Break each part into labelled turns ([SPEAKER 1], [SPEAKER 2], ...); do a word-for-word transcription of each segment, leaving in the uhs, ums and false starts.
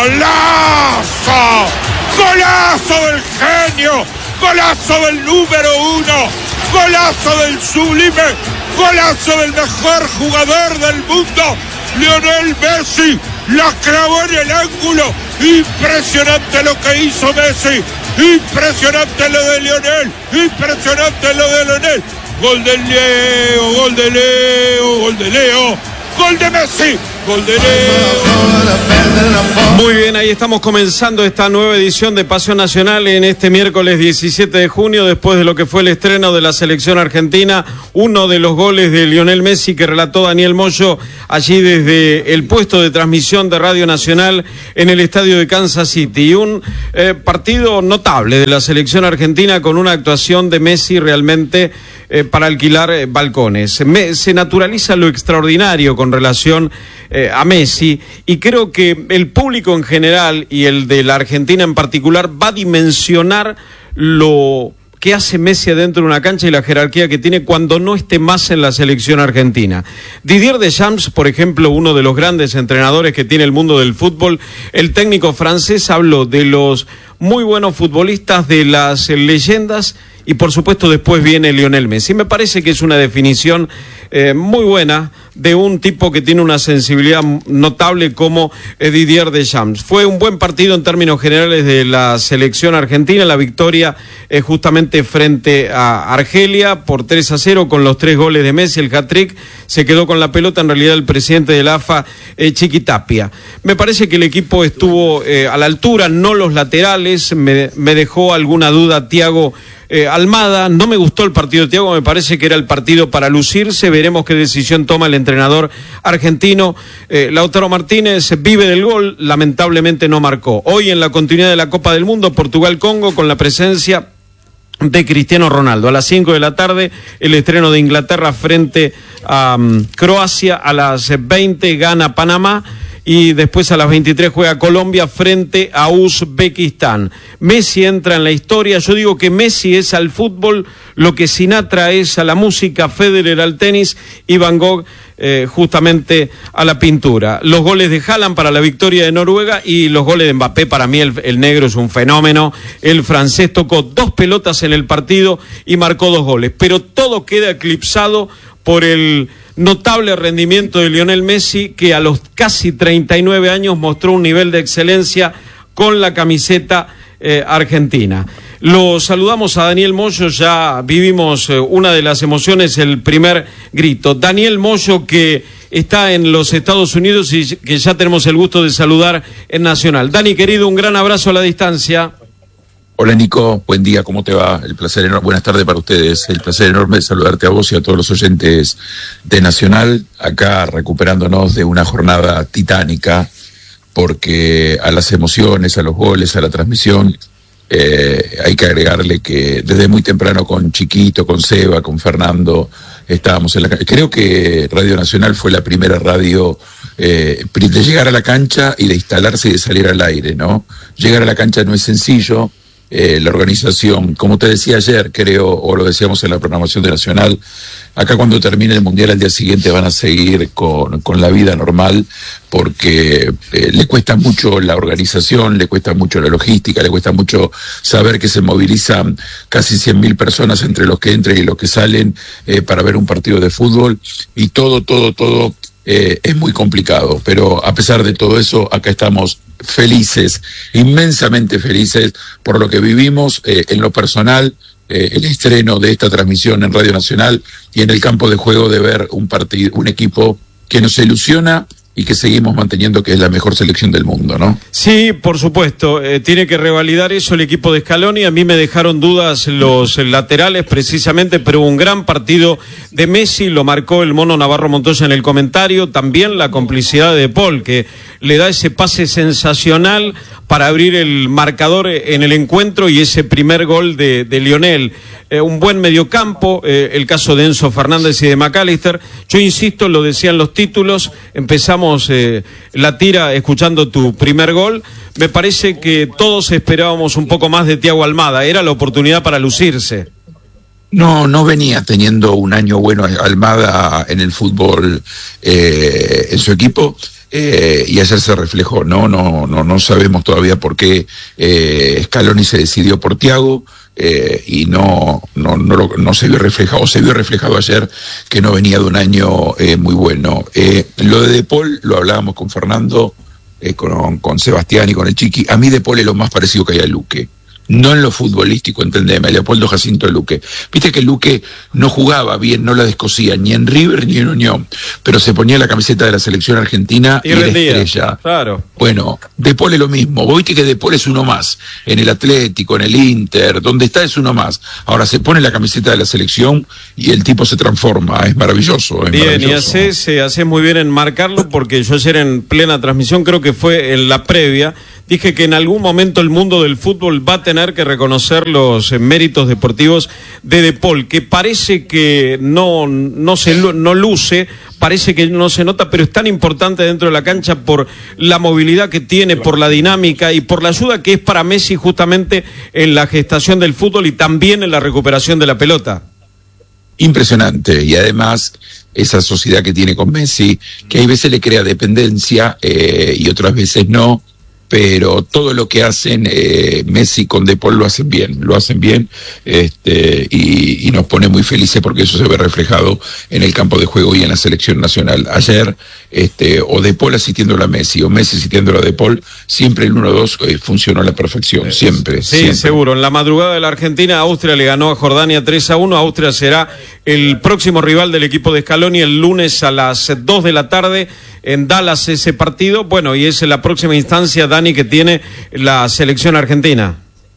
[SPEAKER 1] ¡Golazo! ¡Golazo del genio! ¡Golazo del número uno! ¡Golazo del sublime! ¡Golazo del mejor jugador del mundo! ¡Lionel Messi! ¡La clavó en el ángulo! ¡Impresionante lo que hizo Messi! ¡Impresionante lo de Lionel! ¡Impresionante lo de Lionel! ¡Gol de Leo! ¡Gol de Leo! ¡Gol de Leo! ¡Gol de Messi! ¡Gol de Leo!
[SPEAKER 2] Muy bien, ahí estamos comenzando esta nueva edición de Pasión Nacional en este miércoles diecisiete de junio, después de lo que fue el estreno de la selección argentina, uno de los goles de Lionel Messi que relató Daniel Moyo allí desde el puesto de transmisión de Radio Nacional en el estadio de Kansas City. Y un eh, partido notable de la selección argentina con una actuación de Messi realmente eh, para alquilar eh, balcones. Me, se naturaliza lo extraordinario con relación eh, a Messi, y creo que el público en general y el de la Argentina en particular va a dimensionar lo que hace Messi adentro de una cancha y la jerarquía que tiene cuando no esté más en la selección argentina. Didier Deschamps, por ejemplo, uno de los grandes entrenadores que tiene el mundo del fútbol, el técnico francés habló de los muy buenos futbolistas, de las leyendas, y por supuesto después viene Lionel Messi. Me parece que es una definición eh, muy buena de un tipo que tiene una sensibilidad notable como eh, Didier Deschamps. Fue un buen partido en términos generales de la selección argentina, la victoria eh, justamente frente a Argelia por tres a cero con los tres goles de Messi, el hat-trick. Se quedó con la pelota en realidad el presidente de la A F A, eh, Chiqui Tapia. Me parece que el equipo estuvo eh, a la altura, no los laterales, me, me dejó alguna duda Thiago Eh, Almada. No me gustó el partido de Thiago, me parece que era el partido para lucirse. Veremos qué decisión toma el entrenador argentino. eh, Lautaro Martínez vive del gol, lamentablemente no marcó. Hoy en la continuidad de la Copa del Mundo, Portugal-Congo, con la presencia de Cristiano Ronaldo. A las cinco de la tarde, el estreno de Inglaterra frente a um, Croacia. A las veinte gana Panamá. Y después a las veintitrés juega Colombia frente a Uzbekistán. Messi entra en la historia. Yo digo que Messi es al fútbol lo que Sinatra es a la música, Federer al tenis y Van Gogh eh, justamente a la pintura. Los goles de Haaland para la victoria de Noruega y los goles de Mbappé. Para mí el, el negro es un fenómeno. El francés tocó dos pelotas en el partido y marcó dos goles. Pero todo queda eclipsado por el notable rendimiento de Lionel Messi, que a los casi treinta y nueve años mostró un nivel de excelencia con la camiseta eh, argentina. Lo saludamos a Daniel Moyo, ya vivimos eh, una de las emociones, el primer grito. Daniel Moyo, que está en los Estados Unidos y que ya tenemos el gusto de saludar en Nacional. Dani, querido, un gran abrazo a la distancia.
[SPEAKER 3] Hola Nico, buen día, ¿cómo te va? El placer enorme, buenas tardes para ustedes, el placer enorme de saludarte a vos y a todos los oyentes de Nacional, acá recuperándonos de una jornada titánica, porque a las emociones, a los goles, a la transmisión, eh, hay que agregarle que desde muy temprano con Chiquito, con Seba, con Fernando, estábamos en la cancha. Creo que Radio Nacional fue la primera radio eh, de llegar a la cancha y de instalarse y de salir al aire, ¿no? Llegar a la cancha no es sencillo. Eh, la organización, como te decía ayer, creo, o lo decíamos en la programación de Nacional, acá cuando termine el Mundial al día siguiente van a seguir con, con la vida normal, porque eh, le cuesta mucho la organización, le cuesta mucho la logística, le cuesta mucho saber que se movilizan casi cien mil personas entre los que entran y los que salen eh, para ver un partido de fútbol, y todo, todo, todo eh, es muy complicado, pero a pesar de todo eso, acá estamos felices, inmensamente felices por lo que vivimos eh, en lo personal, eh, el estreno de esta transmisión en Radio Nacional y en el campo de juego de ver un partido, un equipo que nos ilusiona y que seguimos manteniendo que es la mejor selección del mundo, ¿no?
[SPEAKER 2] Sí, por supuesto, eh, tiene que revalidar eso el equipo de Scaloni. A mí me dejaron dudas los laterales precisamente, pero un gran partido de Messi, lo marcó el Mono Navarro Montoya en el comentario, también la complicidad de Paul, que le da ese pase sensacional para abrir el marcador en el encuentro, y ese primer gol de, de Lionel. Eh, un buen mediocampo, eh, el caso de Enzo Fernández y de McAllister. Yo insisto, lo decían los títulos, empezamos eh, la tira escuchando tu primer gol. Me parece que todos esperábamos un poco más de Thiago Almada, era la oportunidad para lucirse.
[SPEAKER 3] No, no venía teniendo un año bueno Almada en el fútbol, eh, en su equipo. Eh, y ayer se reflejó, ¿no? No, no, no sabemos todavía por qué eh, Scaloni se decidió por Thiago eh, y no, no, no, lo, no se vio reflejado, se vio reflejado ayer que no venía de un año eh, muy bueno. Eh, lo de De Paul lo hablábamos con Fernando, eh, con, con Sebastián y con el Chiqui. A mí De Paul es lo más parecido que hay a Luque. No en lo futbolístico, entendeme, Leopoldo Jacinto Luque. Viste que Luque no jugaba bien, no la descosía, ni en River ni en Unión, pero se ponía la camiseta de la selección argentina y, y
[SPEAKER 2] rendía,
[SPEAKER 3] era estrella.
[SPEAKER 2] Claro.
[SPEAKER 3] Bueno, De Paul es lo mismo. Vos viste que De Paul es uno más. En el Atlético, en el Inter, donde está es uno más. Ahora se pone la camiseta de la selección y el tipo se transforma. Es maravilloso. Es
[SPEAKER 2] bien,
[SPEAKER 3] maravilloso.
[SPEAKER 2] y haces, eh, haces muy bien en marcarlo, porque yo ayer en plena transmisión, creo que fue en la previa, dije que en algún momento el mundo del fútbol va a tener que reconocer los eh, méritos deportivos de De Paul, que parece que no, no se no luce, parece que no se nota, pero es tan importante dentro de la cancha por la movilidad que tiene, por la dinámica y por la ayuda que es para Messi justamente en la gestación del fútbol y también en la recuperación de la pelota.
[SPEAKER 3] Impresionante, y además esa sociedad que tiene con Messi, que hay veces le crea dependencia eh, y otras veces no, pero todo lo que hacen eh, Messi con De Paul lo hacen bien, lo hacen bien este, y, y nos pone muy felices porque eso se ve reflejado en el campo de juego y en la selección nacional. Ayer, este, o De Paul asistiendo a Messi, o Messi asistiendo a De Paul, siempre el uno dos eh, funcionó a la perfección, siempre.
[SPEAKER 2] Sí,
[SPEAKER 3] siempre.
[SPEAKER 2] Seguro. En la madrugada de la Argentina, Austria le ganó a Jordania tres a uno, Austria será el próximo rival del equipo de Scaloni el lunes a las dos de la tarde, en Dallas ese partido, bueno, y es la próxima instancia, Dani, que tiene la selección argentina.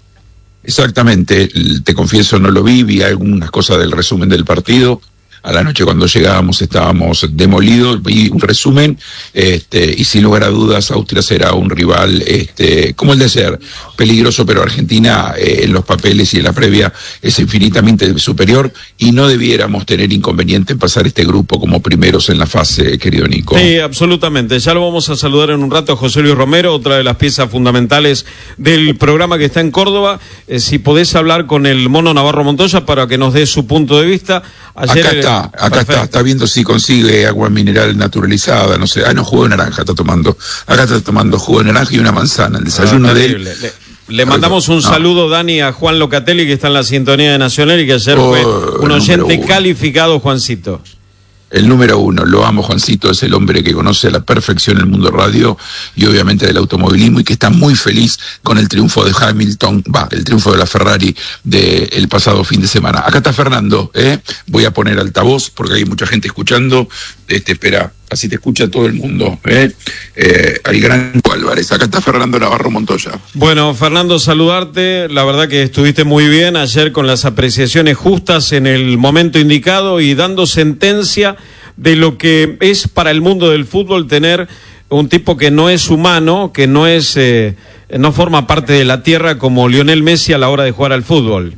[SPEAKER 3] Exactamente, te confieso no lo vi, vi algunas cosas del resumen del partido. A la noche cuando llegábamos estábamos demolidos, vi un resumen, este, y sin lugar a dudas Austria será un rival, este, como el de ayer, peligroso, pero Argentina eh, en los papeles y en la previa es infinitamente superior y no debiéramos tener inconveniente en pasar este grupo como primeros en la fase, querido Nico.
[SPEAKER 2] Sí, absolutamente. Ya lo vamos a saludar en un rato a José Luis Romero, otra de las piezas fundamentales del programa que está en Córdoba. Eh, si podés hablar con el Mono Navarro Montoya para que nos dé su punto de vista. Ayer,
[SPEAKER 3] acá está, acá
[SPEAKER 2] perfecto.
[SPEAKER 3] está, está viendo si consigue agua mineral naturalizada, no sé, ah, no, jugo de naranja está tomando, acá está tomando jugo de naranja y una manzana, el desayuno ah, de él.
[SPEAKER 2] Le, le mandamos un no. saludo, Dani, a Juan Locatelli, que está en la sintonía de Nacional y que ayer oh, fue un oyente calificado, Juancito.
[SPEAKER 3] El número uno, lo amo, Juancito, es el hombre que conoce a la perfección el mundo radio y obviamente del automovilismo y que está muy feliz con el triunfo de Hamilton, va, el triunfo de la Ferrari del pasado fin de semana. Acá está Fernando, ¿eh? Voy a poner altavoz porque hay mucha gente escuchando, este, espera, así te escucha todo el mundo, ¿eh? Eh, al gran Álvarez, acá está Fernando Navarro Montoya.
[SPEAKER 2] Bueno, Fernando, saludarte, la verdad que estuviste muy bien ayer con las apreciaciones justas en el momento indicado y dando sentencia de lo que es para el mundo del fútbol tener un tipo que no es humano, que no es, eh, no forma parte de la tierra como Lionel Messi a la hora de jugar al fútbol.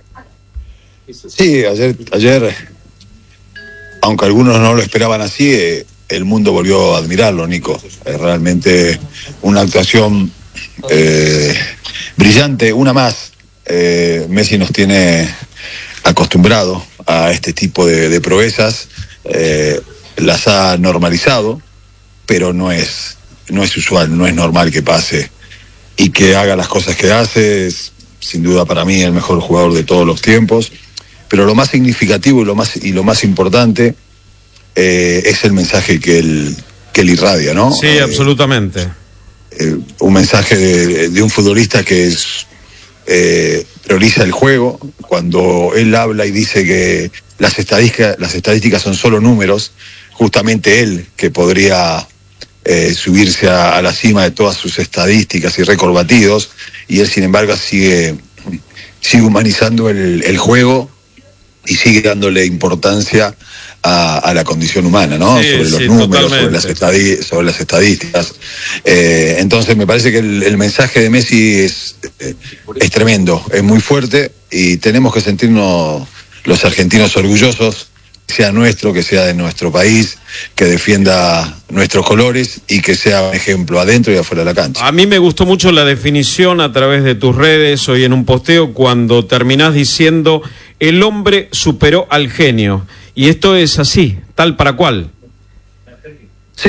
[SPEAKER 4] Sí, ayer, ayer aunque algunos no lo esperaban así, eh, el mundo volvió a admirarlo, Nico. Es realmente una actuación eh, brillante, una más. Eh, Messi nos tiene acostumbrado a este tipo de, de proezas, eh, las ha normalizado, pero no es, no es usual, no es normal que pase y que haga las cosas que hace. Es sin duda para mí el mejor jugador de todos los tiempos, pero lo más significativo y lo más, y lo más importante Eh, es el mensaje que él, que él irradia, ¿no?
[SPEAKER 2] Sí,
[SPEAKER 4] eh,
[SPEAKER 2] absolutamente.
[SPEAKER 4] Eh, un mensaje de, de un futbolista que es, eh, prioriza el juego. Cuando él habla y dice que las estadísticas, las estadísticas son solo números, justamente él, que podría eh, subirse a, a la cima de todas sus estadísticas y récord batidos, y él sin embargo sigue, sigue humanizando el, el juego y sigue dándole importancia A, a la condición humana, ¿no?
[SPEAKER 2] Sí,
[SPEAKER 4] sobre los
[SPEAKER 2] sí,
[SPEAKER 4] números, sobre las, estadí sobre las estadísticas. Eh, entonces me parece que el, el mensaje de Messi es, eh, es tremendo, es muy fuerte y tenemos que sentirnos los argentinos orgullosos, que sea nuestro, que sea de nuestro país, que defienda nuestros colores y que sea un ejemplo adentro y afuera de la cancha.
[SPEAKER 2] A mí me gustó mucho la definición a través de tus redes, hoy en un posteo, cuando terminás diciendo el hombre superó al genio. Y esto es así, tal para cual.
[SPEAKER 4] Sí,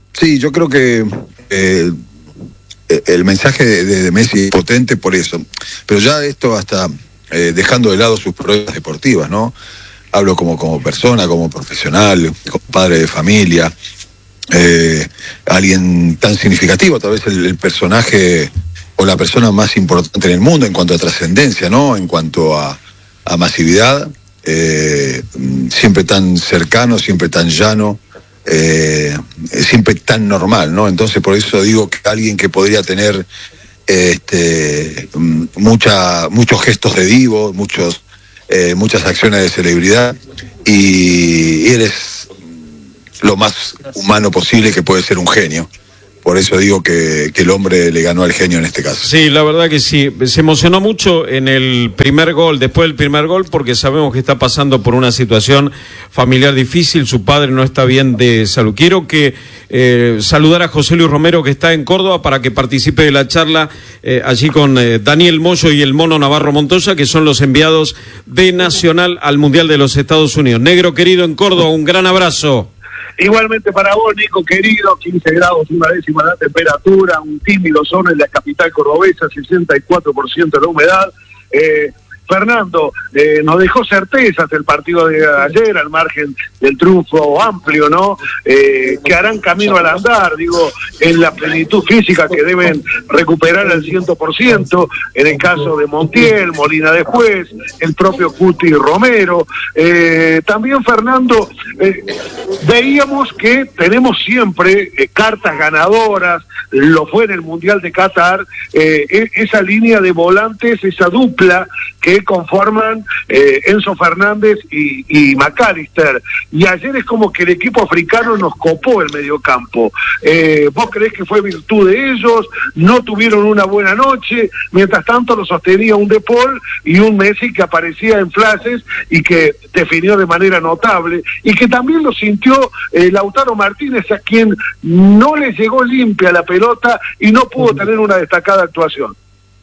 [SPEAKER 4] Sí, yo creo que eh, el mensaje de, de Messi es potente por eso, pero ya esto hasta eh, dejando de lado sus proezas deportivas, ¿no? Hablo como, como persona, como profesional, como padre de familia, eh, alguien tan significativo, tal vez el, el personaje o la persona más importante en el mundo en cuanto a trascendencia, ¿no? En cuanto a, a masividad, eh, siempre tan cercano, siempre tan llano, eh, siempre tan normal, ¿no? Entonces por eso digo que alguien que podría tener este, mucha, muchos gestos de divo, muchos, eh, muchas acciones de celebridad, y, y eres lo más humano posible, que puede ser un genio. Por eso digo que, que el hombre le ganó al genio en este caso.
[SPEAKER 2] Sí, la verdad que sí. Se emocionó mucho en el primer gol, después del primer gol, porque sabemos que está pasando por una situación familiar difícil. Su padre no está bien de salud. Quiero que eh, saludar a José Luis Romero, que está en Córdoba, para que participe de la charla eh, allí con eh, Daniel Moyo y el Mono Navarro Montoya, que son los enviados de Nacional al Mundial de los Estados Unidos. Negro querido en Córdoba, un gran abrazo.
[SPEAKER 5] Igualmente para vos, Nico, querido, quince grados, una décima la temperatura, un tímido sol en la capital cordobesa, sesenta y cuatro por ciento de la humedad. Eh, Fernando, eh, nos dejó certezas el partido de ayer, al margen del triunfo amplio, ¿no? Eh, que harán camino al andar, digo, en la plenitud física que deben recuperar al ciento por ciento, en el caso de Montiel, Molina después, el propio Cuti Romero. Eh, también, Fernando, eh, veíamos que tenemos siempre eh, cartas ganadoras, lo fue en el Mundial de Qatar, eh, esa línea de volantes, esa dupla que conforman eh, Enzo Fernández y, y McAllister. Y ayer es como que el equipo africano nos copó el mediocampo. Eh, ¿Vos creés que fue virtud de ellos? ¿No tuvieron una buena noche? Mientras tanto lo sostenía un De Paul y un Messi que aparecía en flashes y que definió de manera notable, y que también lo sintió eh, Lautaro Martínez, a quien no le llegó limpia la pelota y no pudo tener una destacada actuación.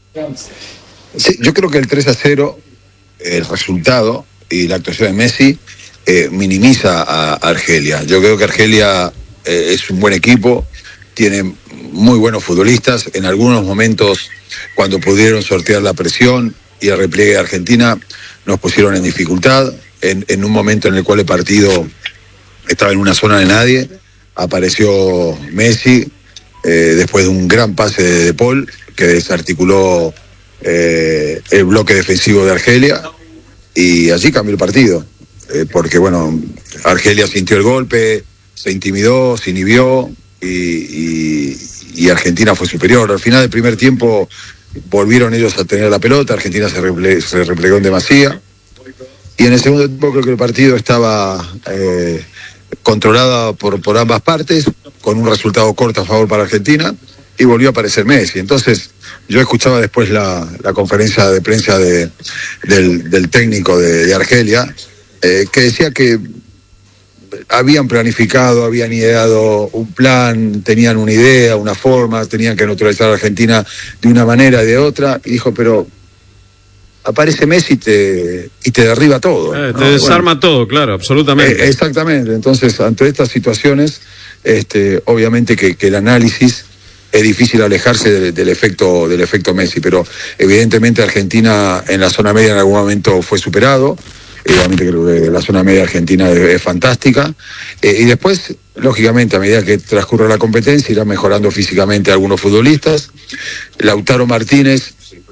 [SPEAKER 4] Sí, yo creo que el tres a cero, el resultado y la actuación de Messi eh, minimiza a Argelia. Yo creo que Argelia eh, es un buen equipo, tiene muy buenos futbolistas. En algunos momentos, cuando pudieron sortear la presión y el repliegue de Argentina, nos pusieron en dificultad. En, en un momento en el cual el partido estaba en una zona de nadie, apareció Messi eh, después de un gran pase de De Paul que desarticuló Eh, el bloque defensivo de Argelia, y allí cambió el partido, eh, porque bueno, Argelia sintió el golpe, se intimidó, se inhibió, y, y, y Argentina fue superior. Al final del primer tiempo volvieron ellos a tener la pelota, Argentina se, reple, se replegó en demasía, y en el segundo tiempo creo que el partido estaba eh, controlado por, por ambas partes, con un resultado corto a favor para Argentina, y volvió a aparecer Messi. Entonces yo escuchaba después la, la conferencia de prensa de, del, del técnico de, de Argelia, eh, que decía que habían planificado, habían ideado un plan, tenían una idea, una forma, tenían que neutralizar a Argentina de una manera y de otra, y dijo, pero aparece Messi y te, y te derriba todo.
[SPEAKER 2] Eh,
[SPEAKER 4] ¿no?
[SPEAKER 2] Te desarma
[SPEAKER 4] bueno,
[SPEAKER 2] todo, claro, absolutamente.
[SPEAKER 4] Eh, exactamente. Entonces, ante estas situaciones, este, obviamente que, que el análisis es difícil alejarse de, del efecto del efecto Messi, pero evidentemente Argentina en la zona media en algún momento fue superado. Obviamente creo que la zona media argentina es, es fantástica, eh, y después, lógicamente, a medida que transcurra la competencia, irán mejorando físicamente algunos futbolistas. Lautaro Martínez,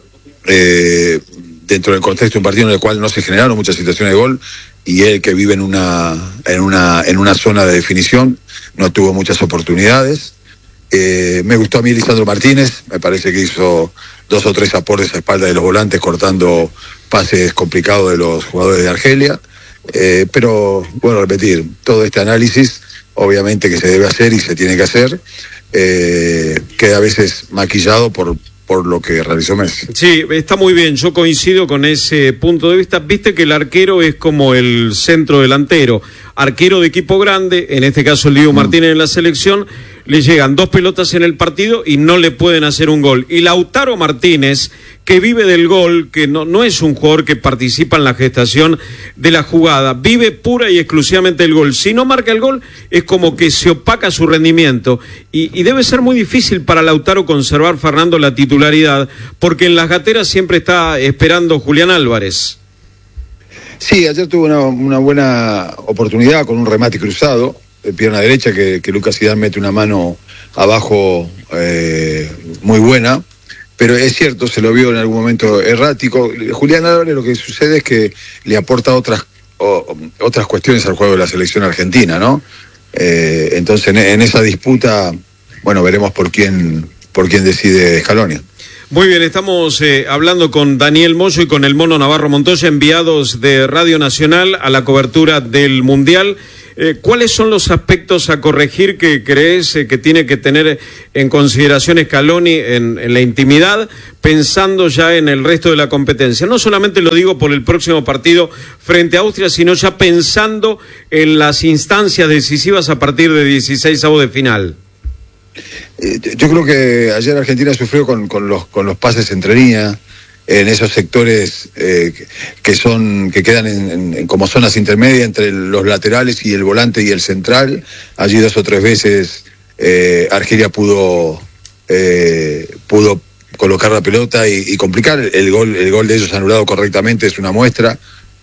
[SPEAKER 4] eh, dentro del contexto de un partido en el cual no se generaron muchas situaciones de gol, y él, que vive en una en una en una zona de definición, no tuvo muchas oportunidades. Eh, me gustó a mí Lisandro Martínez, me parece que hizo dos o tres aportes a espalda de los volantes, cortando pases complicados de los jugadores de Argelia, eh, pero bueno, repetir, todo este análisis obviamente que se debe hacer y se tiene que hacer, eh, queda a veces maquillado por por lo que realizó Messi.
[SPEAKER 2] Sí, está muy bien, yo coincido con ese punto de vista. Viste que el arquero es como el centro delantero, arquero de equipo grande, en este caso el Diego mm. Martínez en la selección, le llegan dos pelotas en el partido y no le pueden hacer un gol. Y Lautaro Martínez, que vive del gol, que no, no es un jugador que participa en la gestación de la jugada, vive pura y exclusivamente del gol. Si no marca el gol, es como que se opaca su rendimiento. Y, y debe ser muy difícil para Lautaro conservar, Fernando, la titularidad, porque en las gateras siempre está esperando Julián Álvarez.
[SPEAKER 4] Sí, ayer tuvo una, una buena oportunidad con un remate cruzado, de pierna derecha, que, que Lucas Zidane mete una mano abajo eh, muy buena, pero es cierto, se lo vio en algún momento errático. Julián Álvarez, lo que sucede es que le aporta otras o, otras cuestiones al juego de la selección argentina, ¿no? Eh, entonces, en, en esa disputa, bueno, veremos por quién, por quién decide Scaloni.
[SPEAKER 2] Muy bien, estamos eh, hablando con Daniel Moyo y con el Mono Navarro Montoya, enviados de Radio Nacional a la cobertura del Mundial. Eh, ¿Cuáles son los aspectos a corregir que crees eh, que tiene que tener en consideración Scaloni en, en la intimidad, pensando ya en el resto de la competencia? No solamente lo digo por el próximo partido frente a Austria, sino ya pensando en las instancias decisivas a partir de dieciseisavos de final.
[SPEAKER 4] Eh, yo creo que ayer Argentina sufrió con, con los con los pases entre líneas, en esos sectores eh, que son que quedan en, en, como zonas intermedias entre los laterales y el volante y el central. Allí dos o tres veces eh, Argelia pudo eh, pudo colocar la pelota y, y complicar. El gol el gol de ellos anulado correctamente es una muestra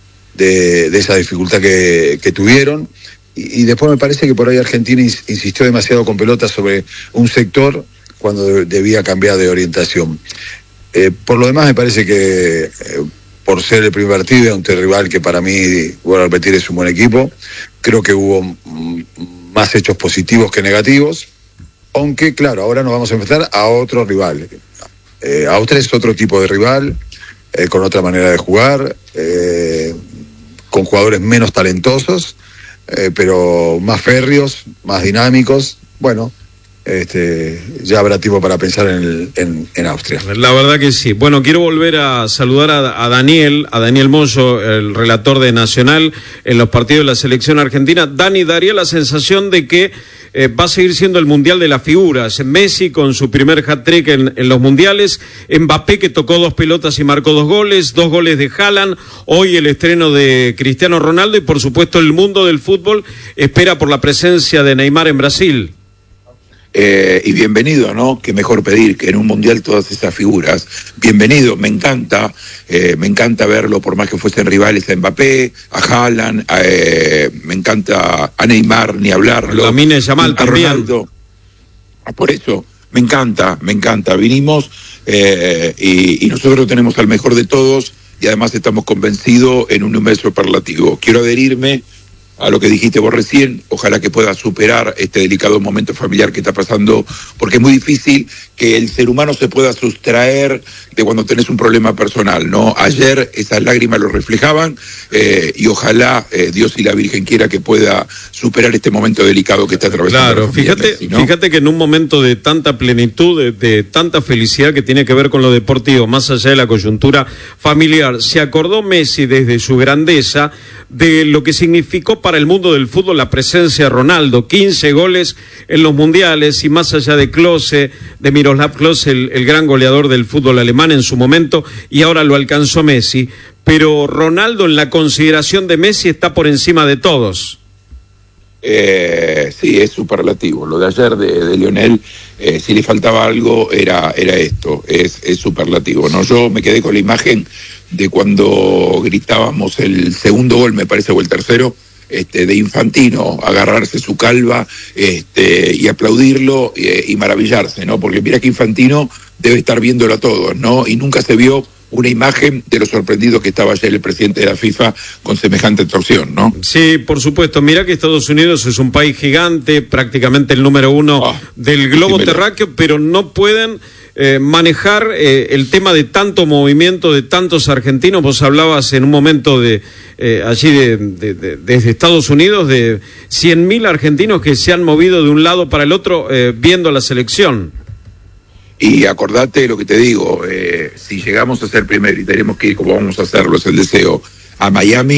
[SPEAKER 4] de, de esa dificultad que, que tuvieron. Y, y después me parece que por ahí Argentina ins, insistió demasiado con pelota sobre un sector cuando de, debía cambiar de orientación. Eh, por lo demás me parece que eh, por ser el primer partido ante un rival que para mí, vuelvo a repetir, es un buen equipo, creo que hubo m- más hechos positivos que negativos, aunque claro, ahora nos vamos a enfrentar a otro rival. Eh, Austria es otro tipo de rival, eh, con otra manera de jugar, eh, con jugadores menos talentosos, eh, pero más férreos, más dinámicos. Bueno, Este, ya habrá tiempo para pensar en, el, en, en Austria.
[SPEAKER 2] La verdad que sí. Bueno, quiero volver a saludar a, a Daniel, a Daniel Moyo, el relator de Nacional en los partidos de la selección argentina. Dani, daría la sensación de que eh, va a seguir siendo el Mundial de las figuras. Messi con su primer hat-trick en, en los mundiales, Mbappé que tocó dos pelotas y marcó dos goles, dos goles de Haaland, hoy el estreno de Cristiano Ronaldo y por supuesto el mundo del fútbol espera por la presencia de Neymar en Brasil.
[SPEAKER 3] Eh, y bienvenido, ¿no? Qué mejor pedir que en un mundial todas esas figuras. Bienvenido, me encanta, eh, me encanta verlo, por más que fuesen rivales a Mbappé, a Haaland, a, eh, me encanta a Neymar, ni hablarlo.
[SPEAKER 2] Lamine Yamal también.
[SPEAKER 3] Ronaldo. Por eso, me encanta, me encanta. Vinimos eh, y, y nosotros tenemos al mejor de todos y además estamos convencidos en un número superlativo. Quiero adherirme a lo que dijiste vos recién, ojalá que pueda superar este delicado momento familiar que está pasando, porque es muy difícil que el ser humano se pueda sustraer de cuando tenés un problema personal, ¿no? Ayer esas lágrimas lo reflejaban eh, y ojalá eh, Dios y la Virgen quiera que pueda superar este momento delicado que está atravesando.
[SPEAKER 2] Claro, fíjate, Messi, ¿no? Fíjate que en un momento de tanta plenitud, de, de tanta felicidad que tiene que ver con lo deportivo, más allá de la coyuntura familiar, se acordó Messi desde su grandeza de lo que significó para el mundo del fútbol la presencia de Ronaldo, quince goles en los mundiales y más allá de Klose, de Miroslav Klose, el, el gran goleador del fútbol alemán en su momento, y ahora lo alcanzó Messi, pero Ronaldo en la consideración de Messi está por encima de todos.
[SPEAKER 3] Eh, sí, es superlativo. Lo de ayer de, de Lionel, eh, si le faltaba algo era, era esto, es, es superlativo, ¿no? Yo me quedé con la imagen de cuando gritábamos el segundo gol, me parece, o el tercero, este, de Infantino, agarrarse su calva este, y aplaudirlo y, y maravillarse, ¿no? Porque mira que Infantino debe estar viéndolo a todos, ¿no? Y nunca se vio una imagen de lo sorprendido que estaba ayer el presidente de la FIFA con semejante actuación, ¿no?
[SPEAKER 2] Sí, por supuesto. Mira que Estados Unidos es un país gigante, prácticamente el número uno oh, del globo terráqueo, pero no pueden eh, manejar eh, el tema de tanto movimiento, de tantos argentinos. Vos hablabas en un momento de eh, allí de, de, de, desde Estados Unidos de cien mil argentinos que se han movido de un lado para el otro eh, viendo la selección.
[SPEAKER 3] Y acordate lo que te digo, eh, si llegamos a ser primero y tenemos que ir como vamos a hacerlo, es el deseo, a Miami,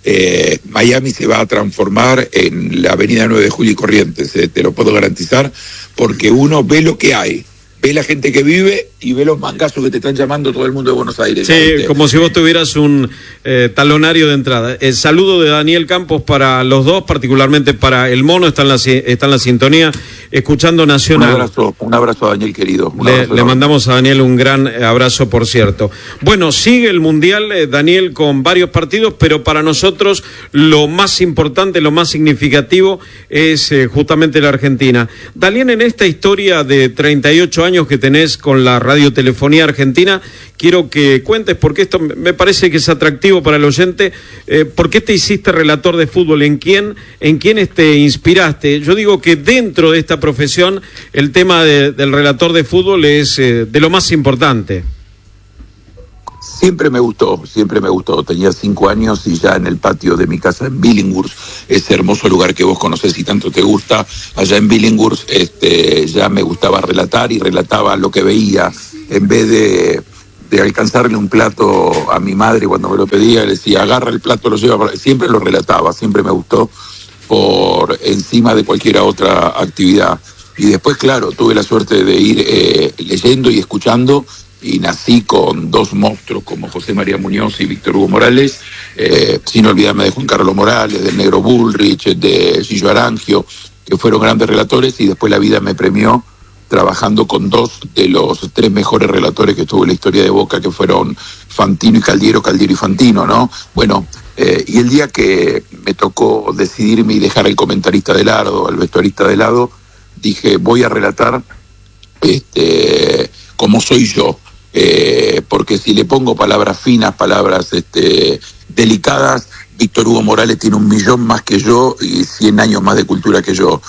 [SPEAKER 3] eh, Miami se va a transformar en la avenida nueve de Julio y Corrientes, eh, te lo puedo garantizar, porque uno ve lo que hay, ve la gente que vive y ve los mangazos que te están llamando todo el mundo de Buenos Aires.
[SPEAKER 2] Sí, ¿viste? Como si vos tuvieras un eh, talonario de entrada. El saludo de Daniel Campos para los dos, particularmente para el Mono, está en la, está en la sintonía, escuchando Nacional.
[SPEAKER 3] Un abrazo, un abrazo a Daniel, querido.
[SPEAKER 2] Le, le mandamos a Daniel un gran abrazo, por cierto. Bueno, sigue el Mundial, eh, Daniel, con varios partidos, pero para nosotros lo más importante, lo más significativo es eh, justamente la Argentina. Daniel, en esta historia de treinta y ocho años que tenés con la radiotelefonía argentina, quiero que cuentes, porque esto me parece que es atractivo para el oyente, eh, ¿por qué te hiciste relator de fútbol? ¿En quién, en quiénes te inspiraste? Yo digo que dentro de esta profesión el tema de, del relator de fútbol es eh, de lo más importante.
[SPEAKER 3] Siempre me gustó, siempre me gustó. Tenía cinco años y ya en el patio de mi casa en Billinghurst, ese hermoso lugar que vos conocés y tanto te gusta, allá en Billinghurst, este, ya me gustaba relatar y relataba lo que veía. En vez de, de alcanzarle un plato a mi madre cuando me lo pedía, le decía, agarra el plato, lo lleva para... Siempre lo relataba, siempre me gustó por encima de cualquier otra actividad. Y después, claro, tuve la suerte de ir eh, leyendo y escuchando, y nací con dos monstruos como José María Muñoz y Víctor Hugo Morales, eh, sin olvidarme de Juan Carlos Morales, del Negro Bullrich, de Gillo Arangio, que fueron grandes relatores, y después la vida me premió trabajando con dos de los tres mejores relatores que tuvo en la historia de Boca, que fueron Fantino y Caldiero, Caldiero y Fantino, ¿no? Bueno, eh, y el día que me tocó decidirme y dejar al comentarista de lado, al vestuarista de lado, dije, voy a relatar este, como soy yo. Eh, porque si le pongo palabras finas, palabras este, delicadas, Víctor Hugo Morales tiene un millón más que yo y cien años más de cultura que yo.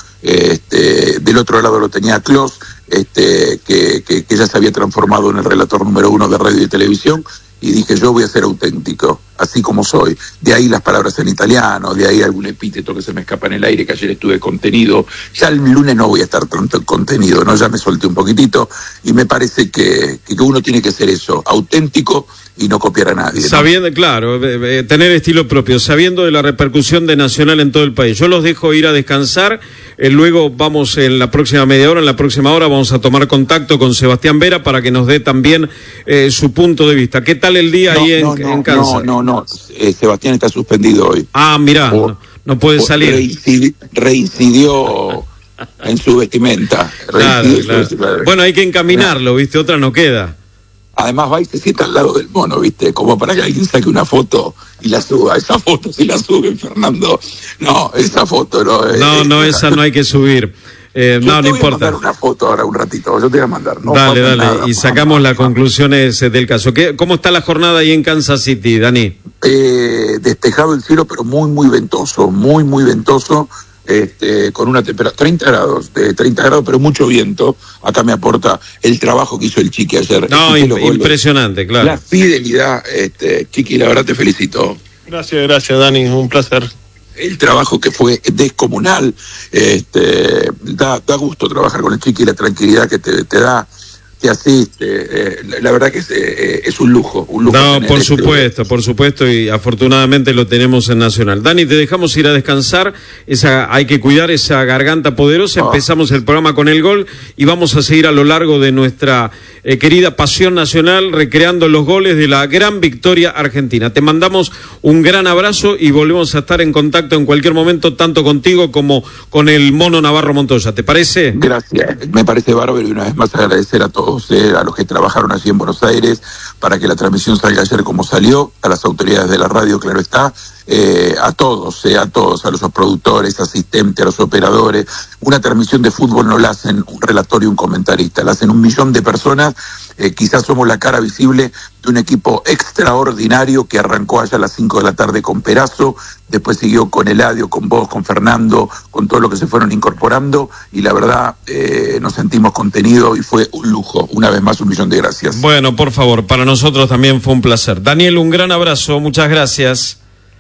[SPEAKER 3] Este, del otro lado lo tenía Clos, este, que, que, que ya se había transformado en el relator número uno de radio y televisión, y dije, yo voy a ser auténtico, así como soy. De ahí las palabras en italiano, de ahí algún epíteto que se me escapa en el aire, que ayer estuve contenido. Ya el lunes no voy a estar tanto contenido, ¿no? Ya me solté un poquitito, y me parece que, que uno tiene que ser eso, auténtico y no copiar a nadie, ¿no?
[SPEAKER 2] Sabiendo, claro, eh, tener estilo propio, sabiendo de la repercusión de Nacional en todo el país. Yo los dejo ir a descansar, eh, luego vamos en la próxima media hora, en la próxima hora vamos a tomar contacto con Sebastián Vera para que nos dé también eh, su punto de vista. ¿Qué tal el día no, ahí
[SPEAKER 3] no,
[SPEAKER 2] en,
[SPEAKER 3] no,
[SPEAKER 2] en Kansas?
[SPEAKER 3] No, no, no, eh, Sebastián está suspendido hoy.
[SPEAKER 2] Ah, mirá, por, no, no puede salir.
[SPEAKER 3] Reincidió, reincidió en su vestimenta.
[SPEAKER 2] Claro, claro. Su vestimenta. Bueno, hay que encaminarlo, ¿viste? Otra no queda.
[SPEAKER 3] Además va y se sienta al lado del Mono, ¿viste? Como para que alguien saque una foto y la suba. Esa foto si la sube, Fernando. No, esa foto no.
[SPEAKER 2] No, eh, no, eh, esa no hay que subir. Eh, no, no importa. Yo te voy a mandar
[SPEAKER 3] una foto ahora un ratito, yo te voy a mandar. No
[SPEAKER 2] dale, dale,
[SPEAKER 3] nada,
[SPEAKER 2] y sacamos las conclusiones del caso. ¿Qué, ¿Cómo está la jornada ahí en Kansas City, Dani?
[SPEAKER 3] Eh, despejado el cielo, pero muy, muy ventoso, muy, muy ventoso. Este, con una temperatura, treinta grados, de treinta grados, pero mucho viento. Acá me aporta el trabajo que hizo el Chiqui ayer.
[SPEAKER 2] No, imp impresionante, claro.
[SPEAKER 3] La fidelidad, este, Chiqui, la verdad te felicito.
[SPEAKER 6] Gracias, gracias, Dani, un placer.
[SPEAKER 3] El trabajo que fue descomunal, este, da, da gusto trabajar con el Chiqui, la tranquilidad que te, te da, te asiste, eh, la, la verdad que es, eh, es un lujo, un lujo.
[SPEAKER 2] No, por supuesto, por supuesto, y afortunadamente lo tenemos en Nacional. Dani, te dejamos ir a descansar, esa, hay que cuidar esa garganta poderosa, oh. Empezamos el programa con el gol y vamos a seguir a lo largo de nuestra eh, querida pasión nacional, recreando los goles de la gran victoria argentina. Te mandamos un gran abrazo y volvemos a estar en contacto en cualquier momento, tanto contigo como con el Mono Navarro Montoya, ¿te parece?
[SPEAKER 3] Gracias, me parece bárbaro, y una vez más agradecer a todos. Eh, a los que trabajaron allí en Buenos Aires para que la transmisión salga ayer como salió, a las autoridades de la radio, claro está, eh, a todos, eh, a todos, a los productores, asistentes, a los operadores. Una transmisión de fútbol no la hacen un relator y un comentarista, la hacen un millón de personas. Eh, quizás somos la cara visible de un equipo extraordinario que arrancó allá a las cinco de la tarde con Perazo, después siguió con Eladio, con vos, con Fernando, con todo lo que se fueron incorporando, y la verdad eh, nos sentimos contenidos y fue un lujo. Una vez más, un millón de gracias.
[SPEAKER 2] Bueno, por favor, para nosotros también fue un placer. Daniel, un gran abrazo, muchas gracias.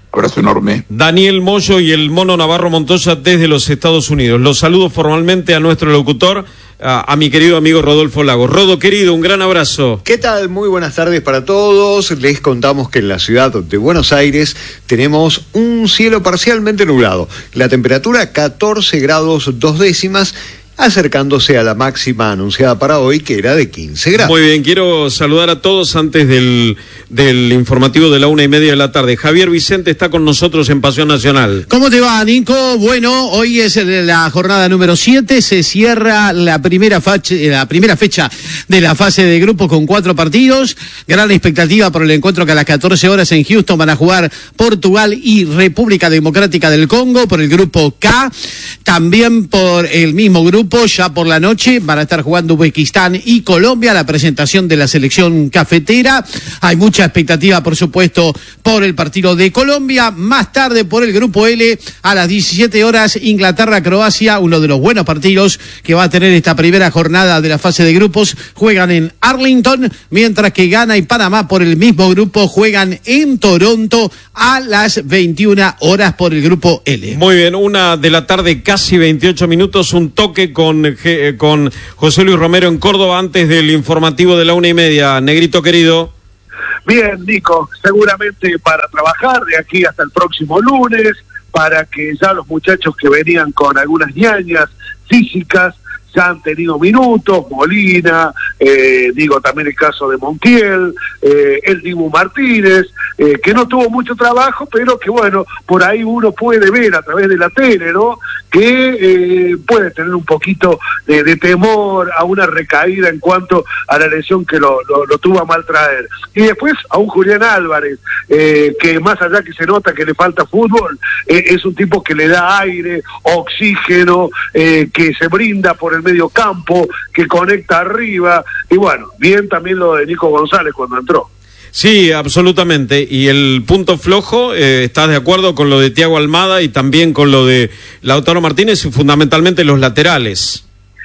[SPEAKER 3] Abrazo enorme.
[SPEAKER 2] Daniel Moyo y el Mono Navarro Montoya desde los Estados Unidos. Los saludo formalmente a nuestro locutor, a, a mi querido amigo Rodolfo Lagos. Rodo, querido, un gran abrazo.
[SPEAKER 7] ¿Qué tal? Muy buenas tardes para todos. Les contamos que en la ciudad de Buenos Aires tenemos un cielo parcialmente nublado. La temperatura catorce grados dos décimas, acercándose a la máxima anunciada para hoy, que era de quince grados.
[SPEAKER 2] Muy bien, quiero saludar a todos antes del, del informativo de la una y media de la tarde. Javier Vicente está con nosotros en Pasión Nacional.
[SPEAKER 8] ¿Cómo te va, Nico? Bueno, hoy es la jornada número siete, se cierra la primera, facha, la primera fecha de la fase de grupos con cuatro partidos. Gran expectativa por el encuentro que a las catorce horas en Houston van a jugar Portugal y República Democrática del Congo por el grupo K. También por el mismo grupo, ya por la noche van a estar jugando Uzbekistán y Colombia, la presentación de la selección cafetera. Hay mucha expectativa, por supuesto, por el partido de Colombia. Más tarde, por el grupo L, a las diecisiete horas, Inglaterra-Croacia, uno de los buenos partidos que va a tener esta primera jornada de la fase de grupos. Juegan en Arlington, mientras que Ghana y Panamá, por el mismo grupo, juegan en Toronto a las veintiuna horas por el grupo L.
[SPEAKER 2] Muy bien, una de la tarde, casi veintiocho minutos, un toque con, con José Luis Romero en Córdoba antes del informativo de la una y media. Negrito querido.
[SPEAKER 5] Bien, Nico, seguramente para trabajar de aquí hasta el próximo lunes, para que ya los muchachos que venían con algunas ñañas físicas ya han tenido minutos, Molina, eh, digo también el caso de Montiel, eh, el Dibu Martínez, eh, que no tuvo mucho trabajo, pero que bueno, por ahí uno puede ver a través de la tele, ¿no?, que eh, puede tener un poquito de, de temor a una recaída en cuanto a la lesión que lo, lo, lo tuvo a mal traer. Y después a un Julián Álvarez, eh, que más allá que se nota que le falta fútbol, eh, es un tipo que le da aire, oxígeno, eh, que se brinda por el medio campo, que conecta arriba, y bueno, bien también lo de Nico González cuando entró.
[SPEAKER 2] Sí, absolutamente. Y el punto flojo, eh, ¿estás de acuerdo con lo de Thiago Almada y también con lo de Lautaro Martínez y fundamentalmente los laterales?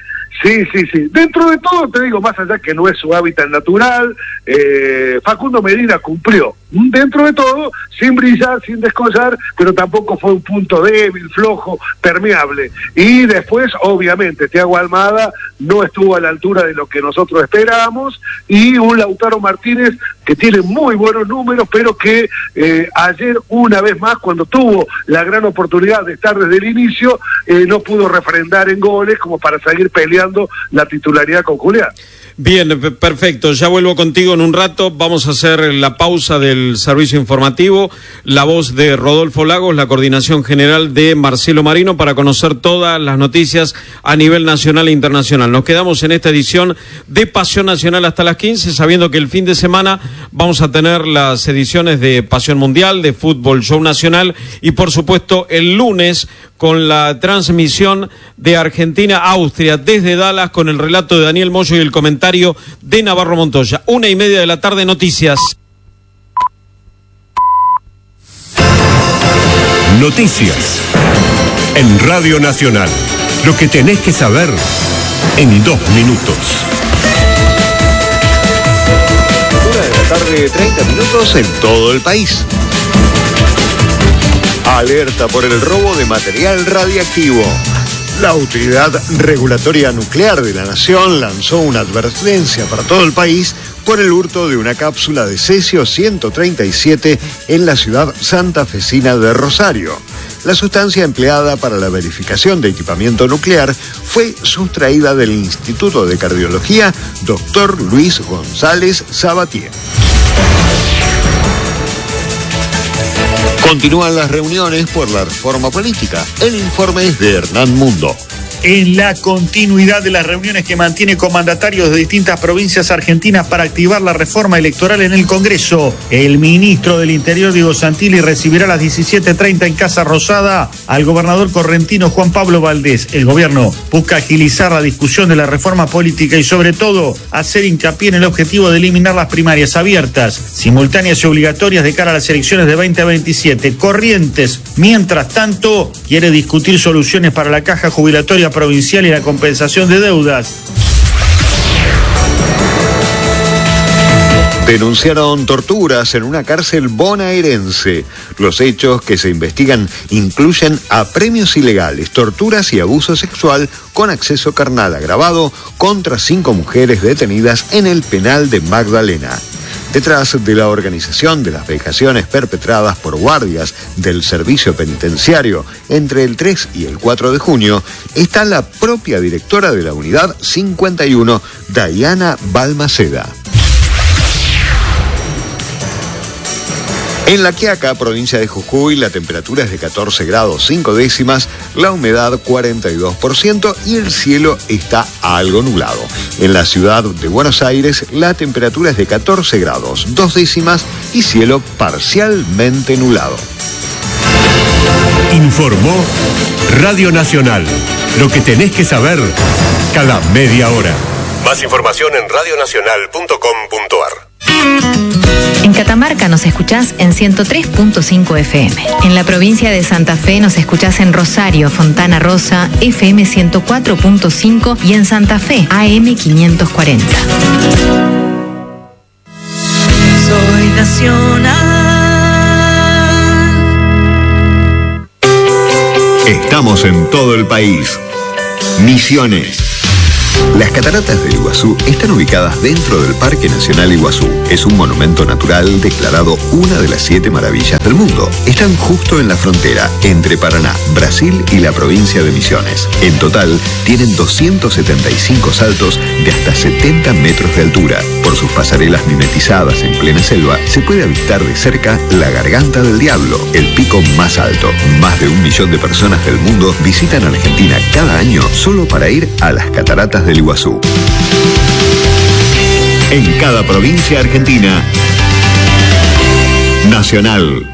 [SPEAKER 5] Sí, sí, sí. Dentro de todo, te digo, más allá que no es su hábitat natural, eh, Facundo Medina cumplió. Dentro de todo, sin brillar, sin descollar, pero tampoco fue un punto débil, flojo, permeable. Y después, obviamente, Thiago Almada no estuvo a la altura de lo que nosotros esperábamos, y un Lautaro Martínez que tiene muy buenos números, pero que eh, ayer, una vez más, cuando tuvo la gran oportunidad de estar desde el inicio, eh, no pudo refrendar en goles como para seguir peleando la titularidad con Julián.
[SPEAKER 2] Bien, perfecto. Ya vuelvo contigo en un rato. Vamos a hacer la pausa del servicio informativo. La voz de Rodolfo Lagos, la coordinación general de Marcelo Marino, para conocer todas las noticias a nivel nacional e internacional. Nos quedamos en esta edición de Pasión Nacional hasta las quince, sabiendo que el fin de semana vamos a tener las ediciones de Pasión Mundial, de Fútbol Show Nacional y, por supuesto, el lunes con la transmisión de Argentina-Austria desde Dallas, con el relato de Daniel Moyo y el comentario de Navarro Montoya. Una y media de la tarde, noticias.
[SPEAKER 9] Noticias en Radio Nacional. Lo que tenés que saber en dos minutos.
[SPEAKER 7] Una de la tarde, treinta minutos en todo el país. Alerta por el robo de material radiactivo. La Autoridad Regulatoria Nuclear de la Nación lanzó una advertencia para todo el país por el hurto de una cápsula de cesio ciento treinta y siete en la ciudad santafesina de Rosario. La sustancia empleada para la verificación de equipamiento nuclear fue sustraída del Instituto de Cardiología doctor Luis González Sabatier. Continúan las reuniones por la reforma política. El informe es de Hernán Mundo.
[SPEAKER 10] En la continuidad de las reuniones que mantiene con mandatarios de distintas provincias argentinas para activar la reforma electoral en el Congreso, el ministro del Interior, Diego Santilli, recibirá a las diecisiete treinta en Casa Rosada al gobernador correntino Juan Pablo Valdés. El gobierno busca agilizar la discusión de la reforma política y, sobre todo, hacer hincapié en el objetivo de eliminar las primarias abiertas, simultáneas y obligatorias de cara a las elecciones de veinte veintisiete. Corrientes, mientras tanto, quiere discutir soluciones para la caja jubilatoria provincial y la compensación de deudas.
[SPEAKER 7] Denunciaron torturas en una cárcel bonaerense. Los hechos que se investigan incluyen apremios ilegales, torturas y abuso sexual con acceso carnal agravado contra cinco mujeres detenidas en el penal de Magdalena. Detrás de la organización de las vejaciones perpetradas por guardias del servicio penitenciario entre el tres y el cuatro de junio está la propia directora de la unidad cincuenta y uno, Dayana Balmaceda. En La Quiaca, provincia de Jujuy, la temperatura es de catorce grados cinco décimas, la humedad cuarenta y dos por ciento y el cielo está algo nublado. En la ciudad de Buenos Aires, la temperatura es de catorce grados dos décimas y cielo parcialmente nublado.
[SPEAKER 9] Informó Radio Nacional. Lo que tenés que saber cada media hora. Más información en radio nacional punto com punto ar.
[SPEAKER 11] En Catamarca nos escuchás en ciento tres punto cinco F M. En la provincia de Santa Fe nos escuchás en Rosario, Fontana Rosa, F M ciento cuatro punto cinco y en Santa Fe, A M quinientos cuarenta.
[SPEAKER 12] Soy nacional.
[SPEAKER 7] Estamos en todo el país. Misiones. Las cataratas del Iguazú están ubicadas dentro del Parque Nacional Iguazú. Es un monumento natural declarado una de las siete maravillas del mundo. Están justo en la frontera entre Paraná, Brasil y la provincia de Misiones. En total, tienen doscientos setenta y cinco saltos de hasta setenta metros de altura. Por sus pasarelas mimetizadas en plena selva, se puede avistar de cerca la Garganta del Diablo, el pico más alto. Más de un millón de personas del mundo visitan Argentina cada año solo para ir a las cataratas del Iguazú. En cada provincia argentina, Nacional.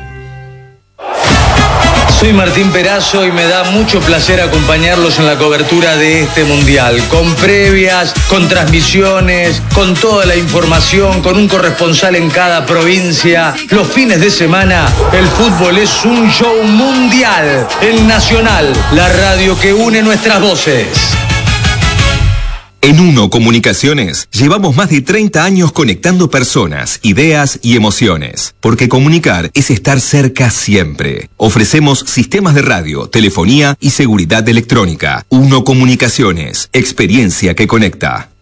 [SPEAKER 13] Soy Martín Perazo y me da mucho placer acompañarlos en la cobertura de este mundial, con previas, con transmisiones, con toda la información, con un corresponsal en cada provincia. Los fines de semana, el fútbol es un show mundial. En Nacional, la radio que une nuestras voces.
[SPEAKER 14] En Uno Comunicaciones llevamos más de treinta años conectando personas, ideas y emociones, porque comunicar es estar cerca siempre. Ofrecemos sistemas de radio, telefonía y seguridad electrónica. Uno Comunicaciones, experiencia que conecta.